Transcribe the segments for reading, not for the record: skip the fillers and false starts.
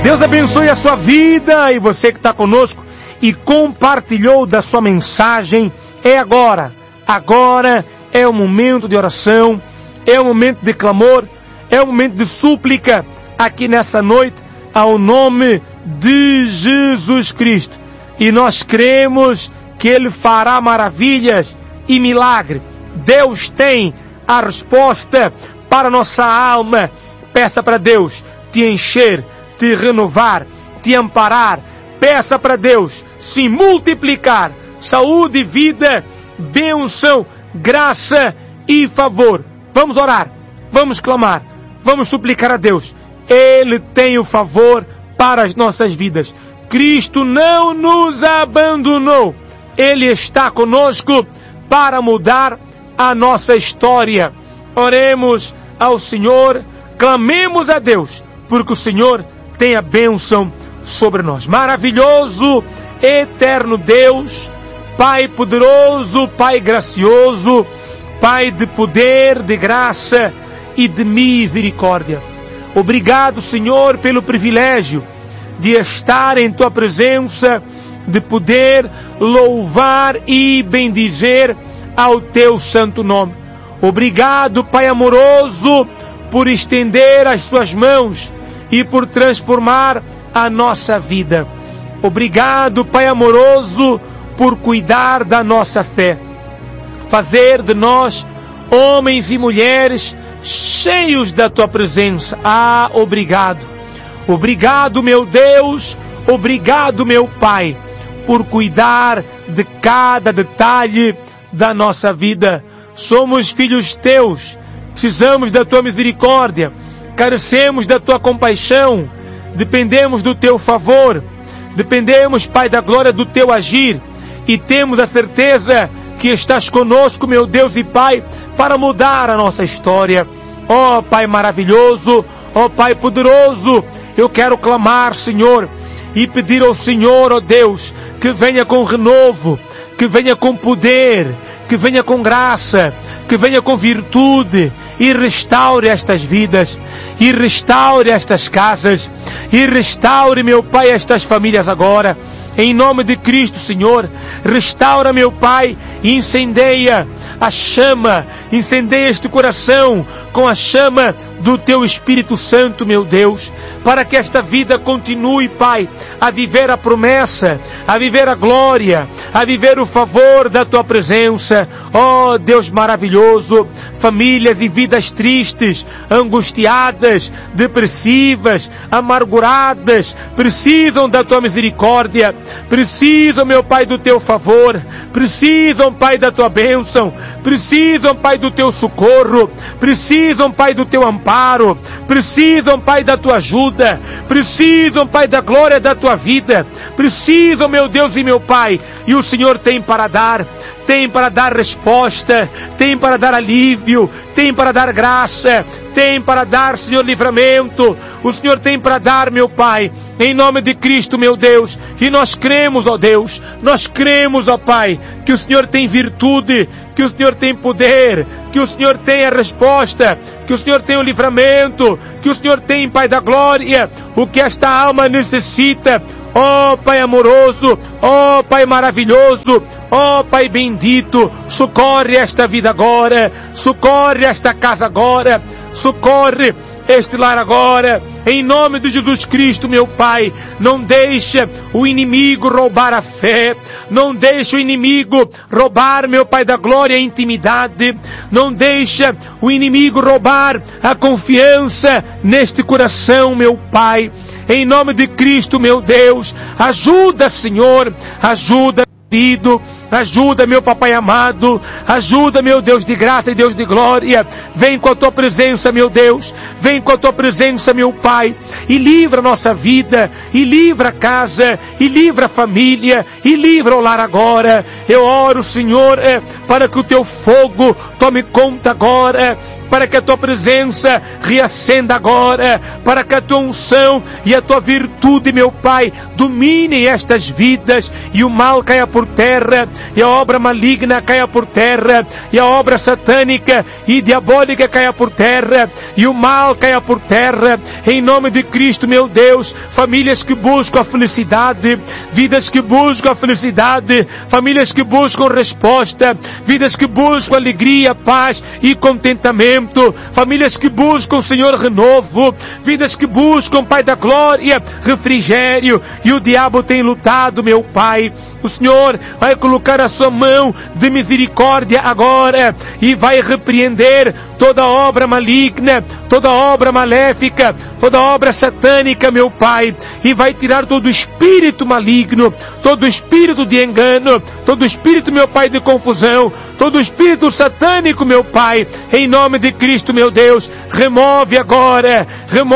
Deus abençoe a sua vida e você que está conosco e compartilhou da sua mensagem. É agora. Agora é o momento de oração, é o momento de clamor, é o momento de súplica aqui nessa noite ao nome de Jesus Cristo. E nós cremos que Ele fará maravilhas e milagre. Deus tem a resposta para a nossa alma. Peça para Deus te encher, te renovar, te amparar. Peça para Deus se multiplicar. Saúde, vida, bênção, graça e favor. Vamos orar, vamos clamar, vamos suplicar a Deus. Ele tem o favor para as nossas vidas. Cristo não nos abandonou. Ele está conosco para mudar a nossa história. Oremos ao Senhor, clamemos a Deus, porque o Senhor tem a bênção sobre nós. Maravilhoso, eterno Deus, Pai poderoso, Pai gracioso, Pai de poder, de graça e de misericórdia. Obrigado, Senhor, pelo privilégio de estar em Tua presença, de poder louvar e bendizer ao Teu santo nome. Obrigado, Pai amoroso, por estender as Suas mãos e por transformar a nossa vida. Obrigado, Pai amoroso, por cuidar da nossa fé. Fazer de nós homens e mulheres cheios da Tua presença. Obrigado. Obrigado, meu Deus. Obrigado, meu Pai, por cuidar de cada detalhe da nossa vida. Somos filhos Teus. Precisamos da Tua misericórdia. Carecemos da Tua compaixão. Dependemos do Teu favor. Dependemos, Pai, da glória do Teu agir. E temos a certeza que estás conosco, meu Deus e Pai, para mudar a nossa história. Ó Pai maravilhoso, ó Pai poderoso, eu quero clamar, Senhor, e pedir ao Senhor, ó Deus, que venha com renovo, que venha com poder, que venha com graça, que venha com virtude e restaure estas vidas, e restaure estas casas, e restaure, meu Pai, estas famílias agora. Em nome de Cristo, Senhor, restaura, meu Pai, e incendeia a chama, incendeia este coração com a chama do Teu Espírito Santo, meu Deus, para que esta vida continue, Pai, a viver a promessa, a viver a glória, a viver o favor da Tua presença. Ó Deus maravilhoso, famílias e vidas tristes, angustiadas, depressivas, amarguradas, precisam da Tua misericórdia. Precisam, meu Pai, do Teu favor. Precisam, Pai, da Tua bênção. Precisam, Pai, do Teu socorro. Precisam, Pai, do Teu amparo. Precisam, Pai, da Tua ajuda. Precisam, Pai, da glória da Tua vida. Precisam, meu Deus e meu Pai. E o Senhor tem para dar. Tem para dar resposta. Tem para dar alívio. Tem para dar graça. Tem para dar, Senhor, livramento. O Senhor tem para dar, meu Pai, em nome de Cristo, meu Deus. E nós cremos, ó Deus, nós cremos, ó Pai, que o Senhor tem virtude, que o Senhor tem poder, que o Senhor tem a resposta, que o Senhor tem o livramento, que o Senhor tem, Pai da glória, o que esta alma necessita. Ó Pai amoroso, ó Pai maravilhoso, ó Pai bendito, socorre esta vida agora, socorre esta casa agora, socorre este lar agora, em nome de Jesus Cristo, meu Pai. Não deixa o inimigo roubar a fé, não deixa o inimigo roubar, meu Pai da glória, a intimidade, não deixa o inimigo roubar a confiança neste coração, meu Pai. Em nome de Cristo, meu Deus, ajuda, Senhor, ajuda, querido, ajuda, meu Papai amado, ajuda, meu Deus de graça e Deus de glória. Vem com a Tua presença, meu Deus, vem com a Tua presença, meu Pai, e livra a nossa vida, e livra a casa, e livra a família, e livra o lar agora. Eu oro, Senhor, para que o Teu fogo tome conta agora, para que a tua presença reacenda agora, para que a tua unção e a tua virtude, meu Pai, dominem estas vidas, e o mal caia por terra, e a obra maligna caia por terra, e a obra satânica e diabólica caia por terra, e o mal caia por terra, em nome de Cristo, meu Deus. Famílias que buscam a felicidade, vidas que buscam a felicidade, famílias que buscam resposta, vidas que buscam alegria, paz e contentamento, famílias que buscam, Senhor, renovo, vidas que buscam, Pai da glória, refrigério, e o diabo tem lutado, meu Pai. O Senhor vai colocar a sua mão de misericórdia agora e vai repreender toda obra maligna, toda obra maléfica, toda obra satânica, meu Pai, e vai tirar todo o espírito maligno, todo o espírito de engano, todo o espírito, meu Pai, de confusão, todo o espírito satânico, meu Pai, em nome de Cristo, meu Deus. Remove agora,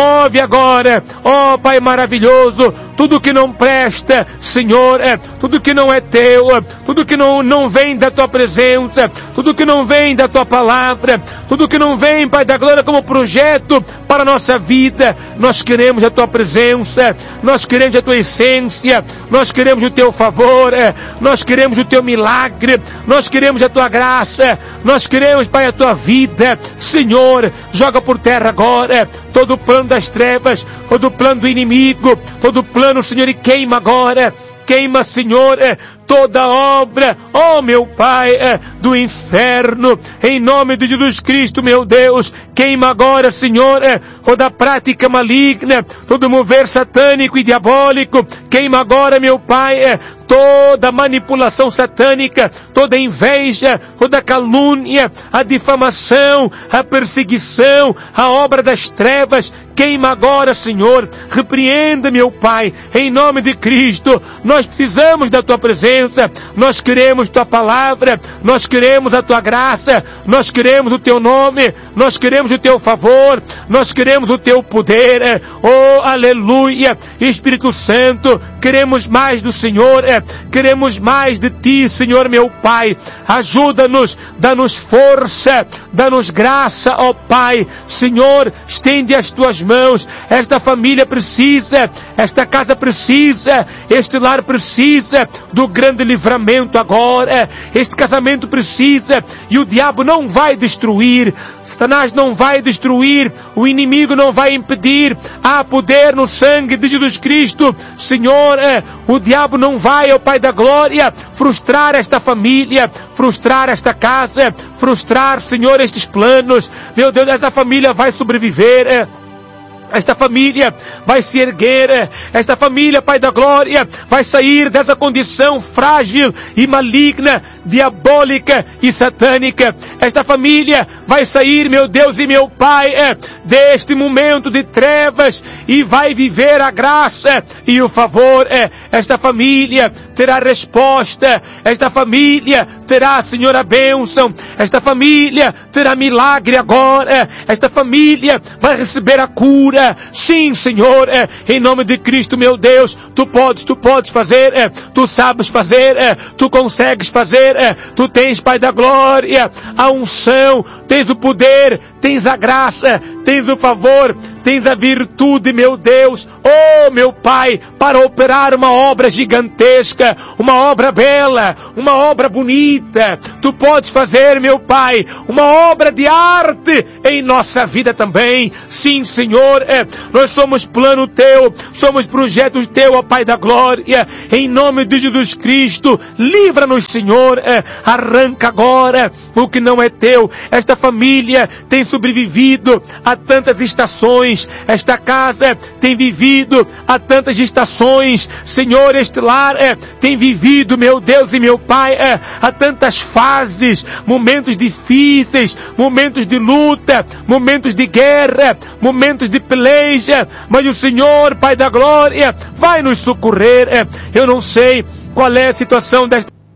ó Pai maravilhoso, tudo que não presta, Senhor, tudo que não é teu, tudo que não vem da tua presença, tudo que não vem da tua palavra, tudo que não vem, Pai da glória, como projeto para a nossa vida. Nós queremos a tua presença, nós queremos a tua essência, nós queremos o teu favor, nós queremos o teu milagre, nós queremos a tua graça, nós queremos, Pai, a tua vida. Senhor, joga por terra agora todo o plano das trevas, todo o plano do inimigo, todo o plano, Senhor, e queima agora. Queima, Senhor, toda obra, ó meu Pai, do inferno, em nome de Jesus Cristo, meu Deus. Queima agora, Senhor, toda prática maligna, todo mover satânico e diabólico. Queima agora, meu Pai, toda manipulação satânica, toda inveja, toda calúnia, a difamação, a perseguição, a obra das trevas. Queima agora, Senhor. Repreenda, meu Pai, em nome de Cristo. Nós precisamos da tua presença, nós queremos tua palavra, nós queremos a tua graça, nós queremos o teu nome, nós queremos o teu favor, nós queremos o teu poder. Oh, aleluia. Espírito Santo, queremos mais do Senhor, queremos mais de ti, Senhor, meu Pai. Ajuda-nos, dá-nos força, dá-nos graça, ó Pai. Senhor, estende as tuas mãos. Esta família precisa, esta casa precisa, este lar precisa do grande livramento agora. Este casamento precisa, e o diabo não vai destruir, Satanás não vai destruir, o inimigo não vai impedir. Há poder no sangue de Jesus Cristo, Senhor. O diabo não vai, ó Pai da glória, frustrar esta família, frustrar esta casa, frustrar, Senhor, estes planos. Meu Deus, essa família vai sobreviver. Esta família vai se erguer, esta família, Pai da glória, vai sair dessa condição frágil e maligna, diabólica e satânica. Esta família vai sair, meu Deus e meu Pai, deste momento de trevas e vai viver a graça e o favor. Esta família terá resposta, esta família terá, Senhor, a bênção, esta família terá milagre agora, esta família vai receber a cura. Sim, Senhor, em nome de Cristo, meu Deus, tu podes fazer, tu sabes fazer, tu consegues fazer, tu tens, Pai da glória, a unção, tens o poder, tens a graça, tens o favor, tens a virtude, meu Deus, oh meu Pai, para operar uma obra gigantesca, uma obra bela, uma obra bonita. Tu podes fazer, meu Pai, uma obra de arte em nossa vida também. Sim, Senhor, nós somos plano teu, somos projetos teu, ó Pai da glória, em nome de Jesus Cristo. Livra-nos, Senhor, arranca agora o que não é teu. Esta família tem sobrevivido a tantas estações, esta casa tem vivido a tantas estações, Senhor, este lar tem vivido, meu Deus e meu Pai, a tantas fases, momentos difíceis, momentos de luta, momentos de guerra, momentos de peleja, mas o Senhor, Pai da glória, vai nos socorrer. Eu não sei qual é a situação desta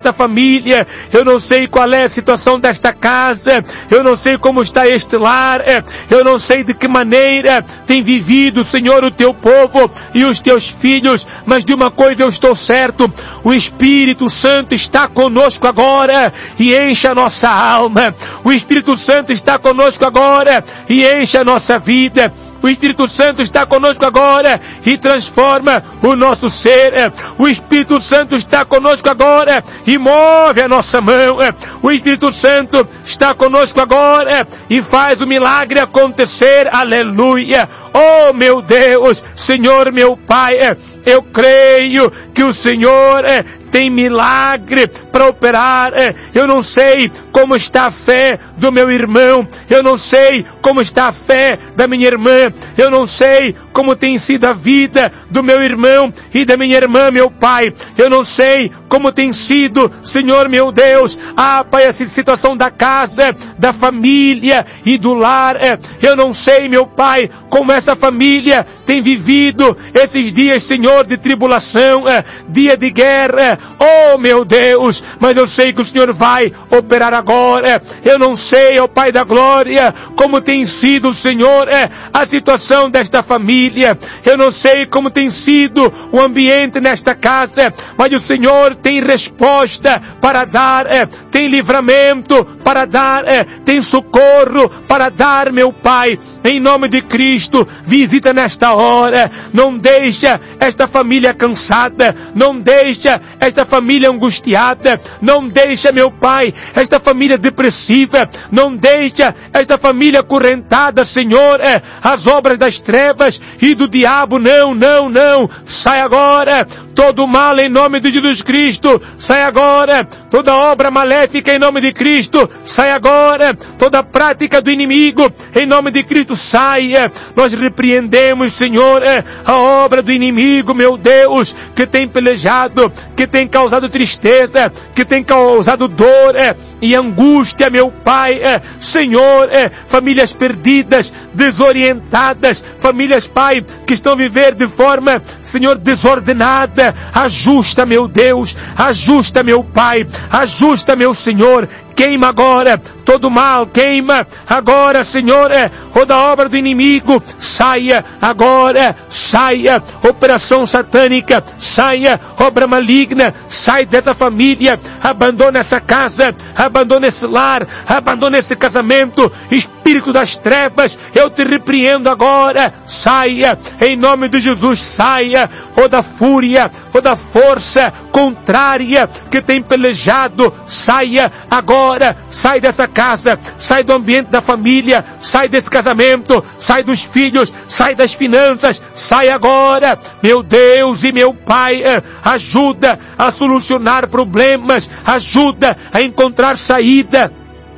desta família, eu não sei qual é a situação desta casa, eu não sei como está este lar, eu não sei de que maneira tem vivido, Senhor, o teu povo e os teus filhos, mas de uma coisa eu estou certo, o Espírito Santo está conosco agora e enche a nossa alma, o Espírito Santo está conosco agora e enche a nossa vida. O Espírito Santo está conosco agora e transforma o nosso ser. O Espírito Santo está conosco agora e move a nossa mão. O Espírito Santo está conosco agora e faz o milagre acontecer. Aleluia! Oh, meu Deus, Senhor, meu Pai, eu creio que o Senhor tem milagre para operar. Eu não sei como está a fé do meu irmão, eu não sei como está a fé da minha irmã, eu não sei como tem sido a vida do meu irmão e da minha irmã, meu Pai, eu não sei como tem sido, Senhor meu Deus, Pai, essa situação da casa, da família e do lar. Eu não sei, meu Pai, como essa família tem vivido esses dias, Senhor, de tribulação, dia de guerra. Oh, meu Deus, mas eu sei que o Senhor vai operar agora. Eu não sei, ó Pai da glória, como tem sido, Senhor, a situação desta família. Eu não sei como tem sido o ambiente nesta casa, mas o Senhor tem resposta para dar, tem livramento para dar, tem socorro para dar, meu Pai. Em nome de Cristo, visita nesta hora, não deixa esta família cansada, não deixa esta família angustiada, não deixa, meu Pai, esta família depressiva, não deixa esta família acorrentada, Senhor, as obras das trevas e do diabo, não, sai agora, todo mal em nome de Jesus Cristo, sai agora, toda obra maléfica em nome de Cristo, sai agora, toda prática do inimigo em nome de Cristo, saia. Nós repreendemos, Senhor, a obra do inimigo, meu Deus, que tem pelejado, que tem causado tristeza, que tem causado dor e angústia, meu Pai. Senhor, famílias perdidas, desorientadas, famílias, Pai, que estão vivendo de forma, Senhor, desordenada. Ajusta, meu Deus, ajusta, meu Pai, ajusta, meu Senhor. Queima agora todo mal, queima agora, Senhor, toda obra do inimigo, saia agora, saia, operação satânica, saia, obra maligna, sai dessa família, abandona essa casa, abandona esse lar, abandona esse casamento, espírito das trevas, eu te repreendo agora, saia, em nome de Jesus, saia, toda fúria, toda força contrária que tem pelejado, saia agora, sai dessa casa, sai do ambiente da família, sai desse casamento, sai dos filhos, sai das finanças, sai agora, meu Deus e meu Pai, ajuda a solucionar problemas, ajuda a encontrar saída,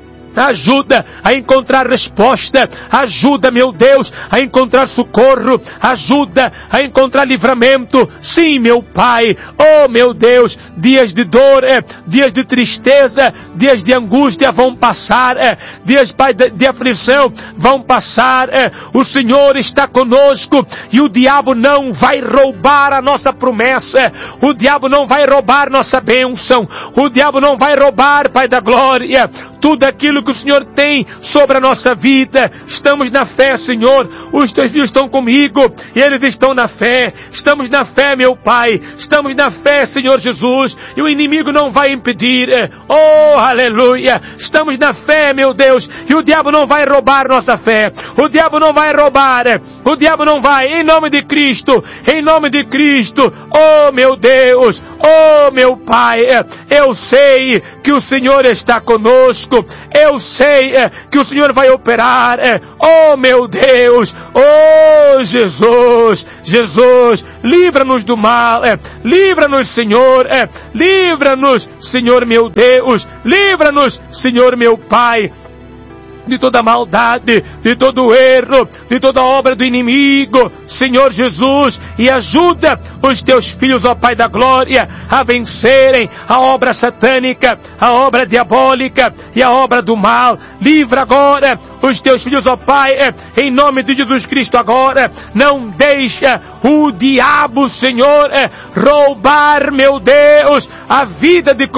ajuda a encontrar resposta, ajuda, meu Deus, a encontrar socorro, ajuda a encontrar livramento. Sim, meu Pai, oh meu Deus, dias de dor, dias de tristeza, dias de angústia vão passar, dias, Pai, de aflição vão passar. O Senhor está conosco e o diabo não vai roubar a nossa promessa, o diabo não vai roubar nossa bênção, o diabo não vai roubar, Pai da glória, tudo aquilo que o Senhor tem sobre a nossa vida. Estamos na fé, Senhor. Os teus filhos estão comigo e eles estão na fé. Estamos na fé, meu Pai. Estamos na fé, Senhor Jesus. E o inimigo não vai impedir. Oh, aleluia. Estamos na fé, meu Deus. E o diabo não vai roubar nossa fé. O diabo não vai roubar. O diabo não vai. Em nome de Cristo. Em nome de Cristo. Oh, meu Deus. Oh, meu Pai. Eu sei que o Senhor está conosco. Eu sei que o Senhor vai operar. Oh, meu Deus. Oh, Jesus. Jesus, livra-nos do mal. Livra-nos, Senhor. Livra-nos, Senhor, meu Deus. Livra-nos, Senhor, meu Pai, de toda maldade, de todo erro, de toda obra do inimigo, Senhor Jesus, e ajuda os teus filhos, ó Pai da glória, a vencerem a obra satânica, a obra diabólica e a obra do mal. Livra agora os teus filhos, ó Pai, em nome de Jesus Cristo agora. Não deixa o diabo, Senhor, roubar, meu Deus, a vida de comunhão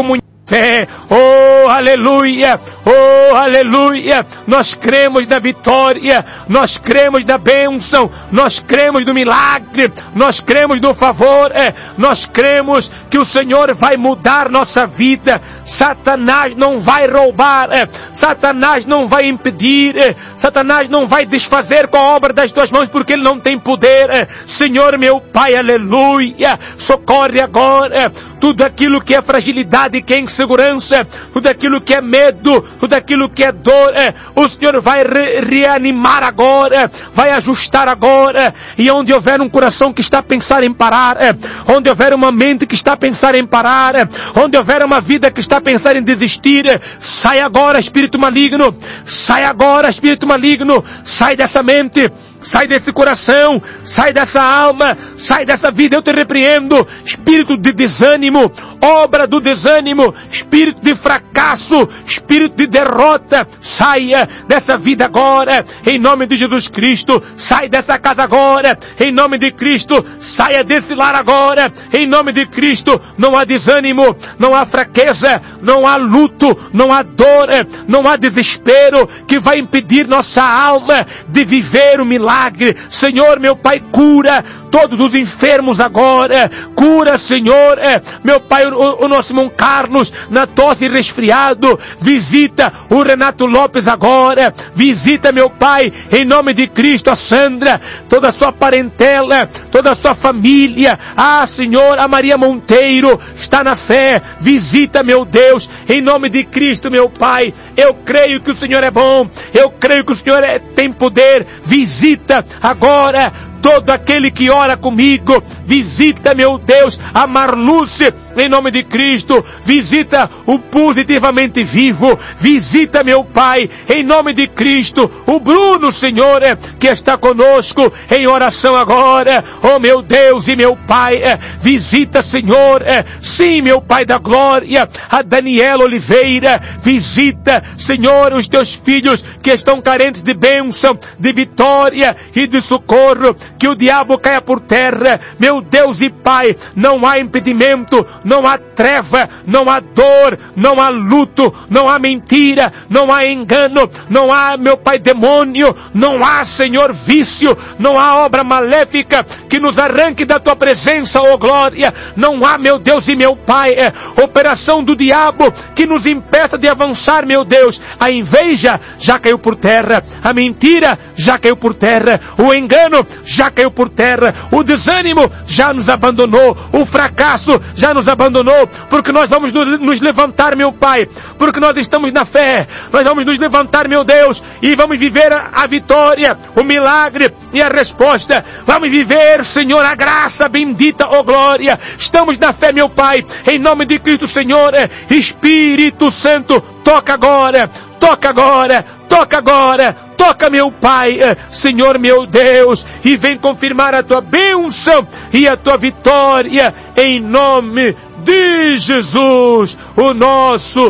fé. Oh, aleluia! Oh, aleluia! Nós cremos na vitória, nós cremos na bênção, nós cremos no milagre, nós cremos no favor, nós cremos que o Senhor vai mudar nossa vida. Satanás não vai roubar, Satanás não vai impedir, Satanás não vai desfazer com a obra das tuas mãos, porque ele não tem poder. Senhor meu Pai, aleluia, socorre agora tudo aquilo que é fragilidade, que é insegurança, tudo aquilo que é medo, tudo aquilo que é dor, o Senhor vai reanimar agora, vai ajustar agora. E onde houver um coração que está a pensar em parar, onde houver uma mente que está a pensar em parar, onde houver uma vida que está a pensar em desistir, sai agora, espírito maligno, sai agora, espírito maligno, sai dessa mente, sai desse coração, sai dessa alma, sai dessa vida. Eu te repreendo, espírito de desânimo, obra do desânimo, espírito de fracasso, espírito de derrota, saia dessa vida agora, em nome de Jesus Cristo. Sai dessa casa agora, em nome de Cristo. Saia desse lar agora, em nome de Cristo. Não há desânimo, não há fraqueza, não há luto, não há dor, não há desespero que vai impedir nossa alma de viver o milagre. Senhor, meu Pai, cura todos os enfermos agora. Cura, Senhor, meu Pai, o nosso irmão Carlos na tosse e resfriado. Visita o Renato Lopes agora. Visita, meu Pai, em nome de Cristo, a Sandra, toda a sua parentela, toda a sua família. Ah, Senhor, a Maria Monteiro está na fé. Visita, meu Deus, em nome de Cristo, meu Pai. Eu creio que o Senhor é bom. Eu creio que o Senhor tem poder. Visita agora todo aquele que ora comigo. Visita, meu Deus, a Marluce, em nome de Cristo. Visita o Positivamente Vivo. Visita, meu Pai, em nome de Cristo, o Bruno, Senhor, que está conosco em oração agora. Oh, meu Deus e meu Pai, visita, Senhor, sim, meu Pai da glória, a Daniela Oliveira. Visita, Senhor, os teus filhos que estão carentes de bênção, de vitória e de socorro. Que o diabo caia por terra, meu Deus e Pai. Não há impedimento, não há treva, não há dor, não há luto, não há mentira, não há engano, não há, meu Pai, demônio, não há, Senhor, vício, não há obra maléfica que nos arranque da tua presença, oh glória. Não há, meu Deus e meu Pai, operação do diabo que nos impeça de avançar, meu Deus. A inveja já caiu por terra, a mentira já caiu por terra, o engano já caiu por terra, o desânimo já nos abandonou, o fracasso já nos abandonou, porque nós vamos nos levantar, meu Pai, porque nós estamos na fé. Nós vamos nos levantar, meu Deus, e vamos viver a vitória, o milagre e a resposta. Vamos viver, Senhor, a graça bendita, oh glória. Estamos na fé, meu Pai, em nome de Cristo, Senhor. Espírito Santo, toca agora, toca agora, toca agora, toca, meu Pai, Senhor, meu Deus, e vem confirmar a tua bênção e a tua vitória, em nome de Jesus, o nosso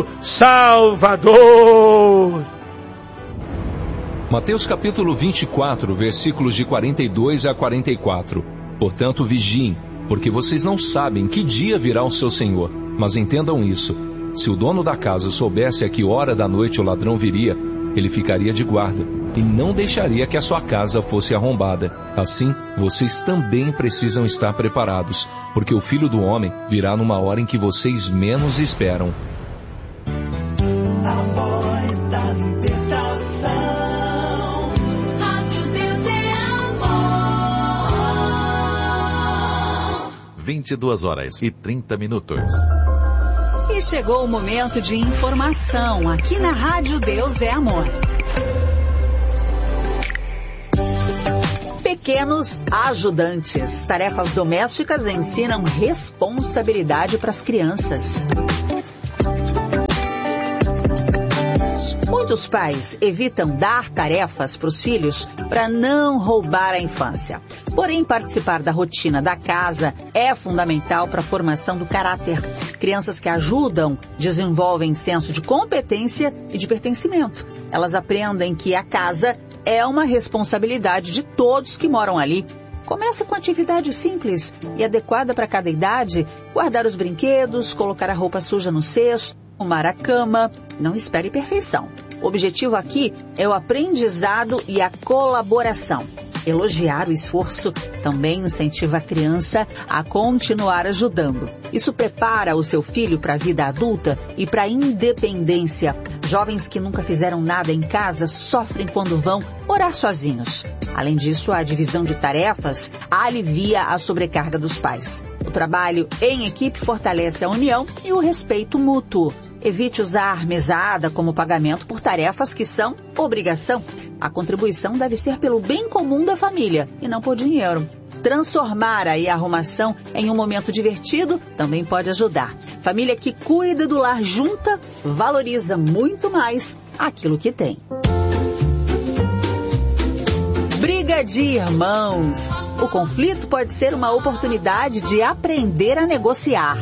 Salvador. Mateus capítulo 24, versículos de 42 a 44. Portanto, vigiem, porque vocês não sabem que dia virá o seu Senhor. Mas entendam isso: se o dono da casa soubesse a que hora da noite o ladrão viria, ele ficaria de guarda e não deixaria que a sua casa fosse arrombada. Assim, vocês também precisam estar preparados, porque o Filho do Homem virá numa hora em que vocês menos esperam. A voz da libertação. Rádio Deus é amor. 22h30. E chegou o momento de informação aqui na Rádio Deus é Amor. Pequenos ajudantes. Tarefas domésticas ensinam responsabilidade para as crianças. Muitos pais evitam dar tarefas para os filhos para não roubar a infância. Porém, participar da rotina da casa é fundamental para a formação do caráter. Crianças que ajudam desenvolvem senso de competência e de pertencimento. Elas aprendem que a casa é uma responsabilidade de todos que moram ali. Comece com atividade simples e adequada para cada idade: guardar os brinquedos, colocar a roupa suja no cesto, arrumar a cama. Não espere perfeição. O objetivo aqui é o aprendizado e a colaboração. Elogiar o esforço também incentiva a criança a continuar ajudando. Isso prepara o seu filho para a vida adulta e para a independência. Jovens que nunca fizeram nada em casa sofrem quando vão orar sozinhos. Além disso, a divisão de tarefas alivia a sobrecarga dos pais. O trabalho em equipe fortalece a união e o respeito mútuo. Evite usar mesada como pagamento por tarefas que são obrigação. A contribuição deve ser pelo bem comum da família e não por dinheiro. Transformar aí a arrumação em um momento divertido também pode ajudar. Família que cuida do lar junta valoriza muito mais aquilo que tem. Briga de irmãos. O conflito pode ser uma oportunidade de aprender a negociar.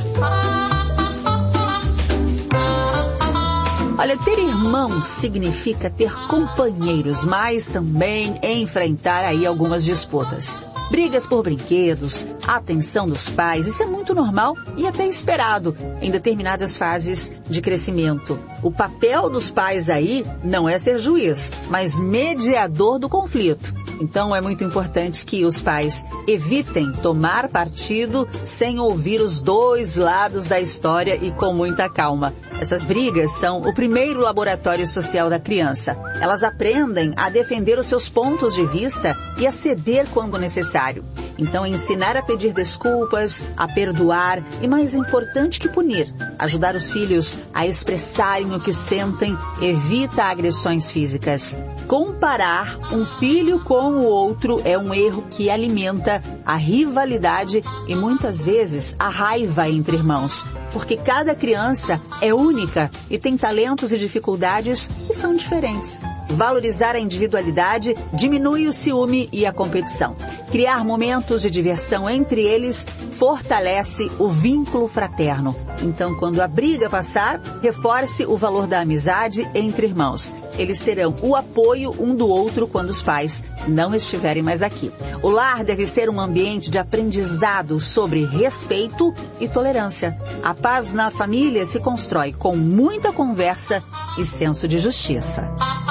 Olha, ter irmãos significa ter companheiros, mas também enfrentar aí algumas disputas. Brigas por brinquedos, atenção dos pais, isso é muito normal e até esperado em determinadas fases de crescimento. O papel dos pais aí não é ser juiz, mas mediador do conflito. Então é muito importante que os pais evitem tomar partido sem ouvir os dois lados da história e com muita calma. Essas brigas são o primeiro laboratório social da criança. Elas aprendem a defender os seus pontos de vista e a ceder quando necessário. Então, ensinar a pedir desculpas, a perdoar e, mais importante que punir, ajudar os filhos a expressarem o que sentem, evita agressões físicas. Comparar um filho com o outro é um erro que alimenta a rivalidade e, muitas vezes, a raiva entre irmãos. Porque cada criança é única e tem talentos e dificuldades que são diferentes. Valorizar a individualidade diminui o ciúme e a competição. Criar momentos de diversão entre eles fortalece o vínculo fraterno. Então, quando a briga passar, reforce o valor da amizade entre irmãos. Eles serão o apoio um do outro quando os pais não estiverem mais aqui. O lar deve ser um ambiente de aprendizado sobre respeito e tolerância. A paz na família se constrói com muita conversa e senso de justiça.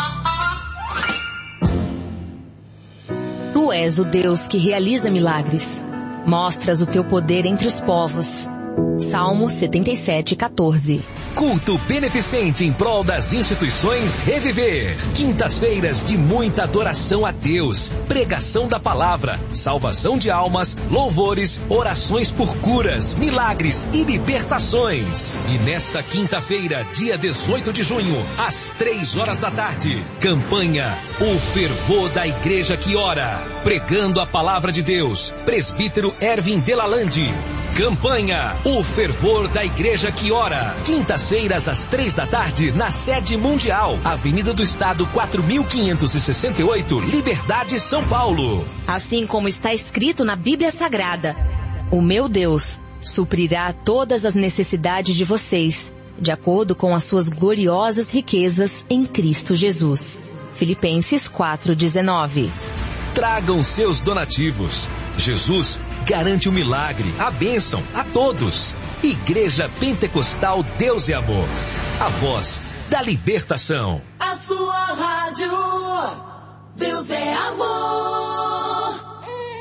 Tu és o Deus que realiza milagres. Mostras o teu poder entre os povos. Salmo 77:14. Culto beneficente em prol das instituições Reviver. Quintas-feiras de muita adoração a Deus, pregação da palavra, salvação de almas, louvores, orações por curas, milagres e libertações. E nesta quinta-feira, dia 18 de junho, às 3 da tarde, campanha O Fervor da Igreja que Ora. Pregando a palavra de Deus, presbítero Ervin Delalande. Campanha O Fervor da Igreja que Ora. Quintas-feiras às 3 da tarde, na sede mundial, Avenida do Estado 4568, Liberdade, São Paulo. Assim como está escrito na Bíblia Sagrada, o meu Deus suprirá todas as necessidades de vocês, de acordo com as suas gloriosas riquezas em Cristo Jesus. Filipenses 4:19. Tragam seus donativos. Jesus garante o milagre, a bênção a todos. Igreja Pentecostal Deus é Amor. A voz da libertação. A sua rádio, Deus é amor.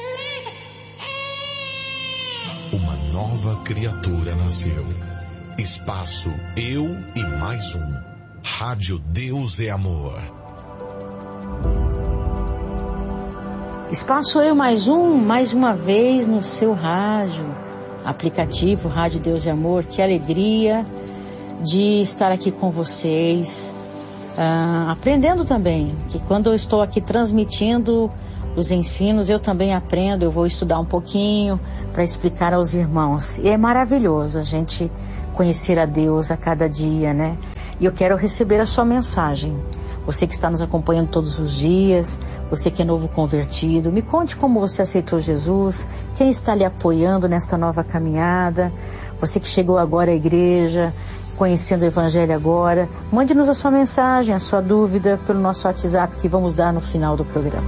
Uma nova criatura nasceu. Espaço Eu e Mais Um. Rádio Deus é Amor. Espaço Eu Mais Um, mais uma vez no seu rádio, aplicativo Rádio Deus é Amor. Que alegria de estar aqui com vocês, aprendendo também, que quando eu estou aqui transmitindo os ensinos, eu também aprendo, eu vou estudar um pouquinho para explicar aos irmãos. E é maravilhoso a gente conhecer a Deus a cada dia, né? E eu quero receber a sua mensagem. Você que está nos acompanhando todos os dias, você que é novo convertido, me conte como você aceitou Jesus, quem está lhe apoiando nesta nova caminhada, você que chegou agora à igreja, conhecendo o Evangelho agora, mande-nos a sua mensagem, a sua dúvida pelo nosso WhatsApp que vamos dar no final do programa.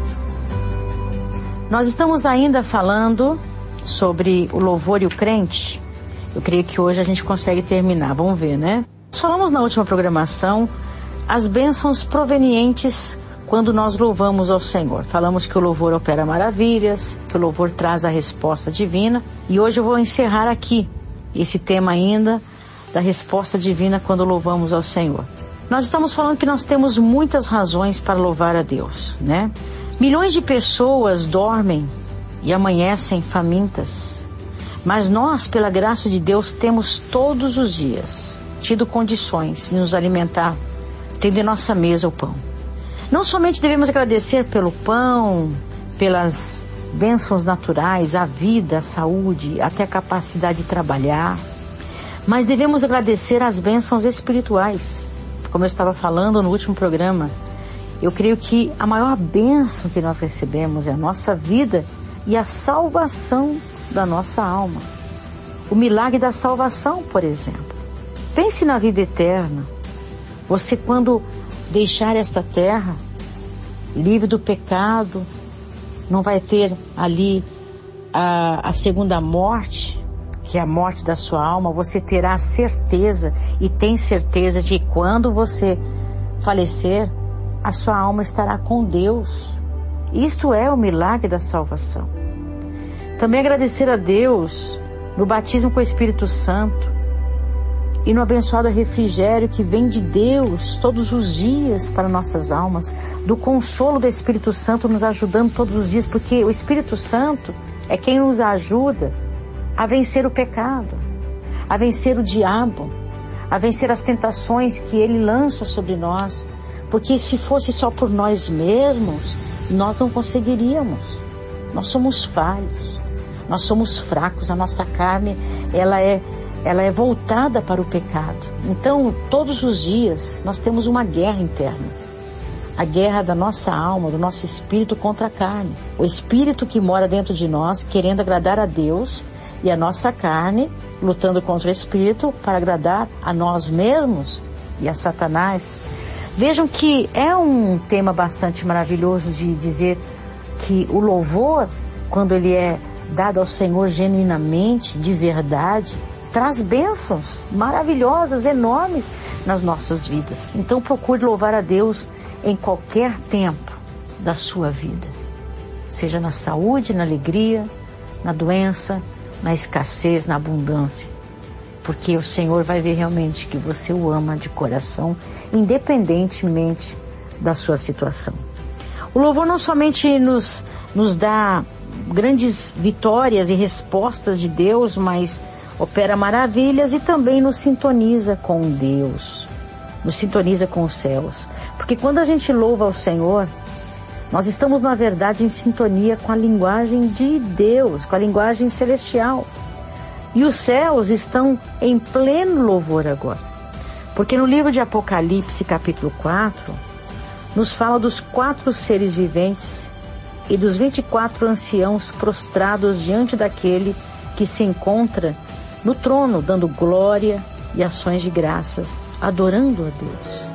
Nós estamos ainda falando sobre o louvor e o crente. Eu creio que hoje a gente consegue terminar, vamos ver, né? Falamos na última programação as bênçãos provenientes quando nós louvamos ao Senhor. Falamos que o louvor opera maravilhas, que o louvor traz a resposta divina. E hoje eu vou encerrar aqui esse tema ainda da resposta divina quando louvamos ao Senhor. Nós estamos falando que nós temos muitas razões para louvar a Deus, né? Milhões de pessoas dormem e amanhecem famintas. Mas nós, pela graça de Deus, temos todos os dias tido condições de nos alimentar, tendo em nossa mesa o pão. Não somente devemos agradecer pelo pão, pelas bênçãos naturais, a vida, a saúde, até a capacidade de trabalhar, mas devemos agradecer as bênçãos espirituais. Como eu estava falando no último programa, eu creio que a maior bênção que nós recebemos é a nossa vida e a salvação da nossa alma. O milagre da salvação, por exemplo. Pense na vida eterna. Você, quando deixar esta terra, livre do pecado, não vai ter ali a segunda morte, que é a morte da sua alma. Você terá certeza e tem certeza de que quando você falecer, a sua alma estará com Deus. Isto é o milagre da salvação. Também agradecer a Deus no batismo com o Espírito Santo e no abençoado refrigério que vem de Deus todos os dias para nossas almas, do consolo do Espírito Santo nos ajudando todos os dias, porque o Espírito Santo é quem nos ajuda a vencer o pecado, a vencer o diabo, a vencer as tentações que ele lança sobre nós, porque se fosse só por nós mesmos, nós não conseguiríamos. Nós somos falhos, nós somos fracos, a nossa carne, ela é voltada para o pecado. Então, todos os dias, nós temos uma guerra interna. A guerra da nossa alma, do nosso espírito contra a carne. O espírito que mora dentro de nós, querendo agradar a Deus, e a nossa carne, lutando contra o espírito, para agradar a nós mesmos e a Satanás. Vejam que é um tema bastante maravilhoso de dizer que o louvor, quando ele é dado ao Senhor genuinamente, de verdade, traz bênçãos maravilhosas, enormes nas nossas vidas. Então procure louvar a Deus em qualquer tempo da sua vida. Seja na saúde, na alegria, na doença, na escassez, na abundância. Porque o Senhor vai ver realmente que você o ama de coração, independentemente da sua situação. O louvor não somente nos dá grandes vitórias e respostas de Deus, mas opera maravilhas e também nos sintoniza com Deus, nos sintoniza com os céus. Porque quando a gente louva ao Senhor, nós estamos, na verdade, em sintonia com a linguagem de Deus, com a linguagem celestial. E os céus estão em pleno louvor agora. Porque no livro de Apocalipse, capítulo 4, nos fala dos 4 seres viventes e dos 24 anciãos prostrados diante daquele que se encontra no trono, dando glória e ações de graças, adorando a Deus.